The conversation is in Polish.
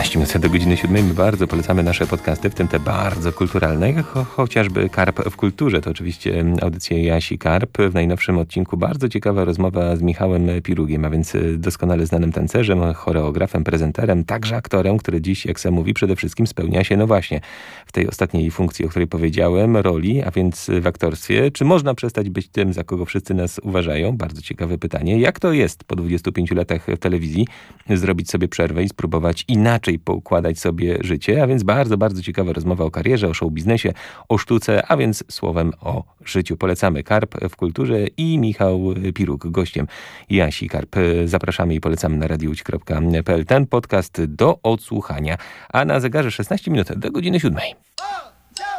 16 minut do godziny 7. My bardzo polecamy nasze podcasty, w tym te bardzo kulturalne, jak chociażby Karp w kulturze. To oczywiście audycja Jasi Karp. W najnowszym odcinku bardzo ciekawa rozmowa z Michałem Pirugiem, a więc doskonale znanym tancerzem, choreografem, prezenterem, także aktorem, który dziś, jak sam mówi, przede wszystkim spełnia się, no właśnie, w tej ostatniej funkcji, o której powiedziałem, roli, a więc w aktorstwie. Czy można przestać być tym, za kogo wszyscy nas uważają? Bardzo ciekawe pytanie. Jak to jest po 25 latach w telewizji zrobić sobie przerwę i spróbować inaczej poukładać sobie życie? A więc bardzo, bardzo ciekawa rozmowa o karierze, o showbiznesie, o sztuce, a więc słowem o życiu. Polecamy Karp w kulturze i Michał Piruk, gościem Jasi Karp. Zapraszamy i polecamy na radiowłódź.pl. Ten podcast do odsłuchania, a na zegarze 16 minut do godziny 7.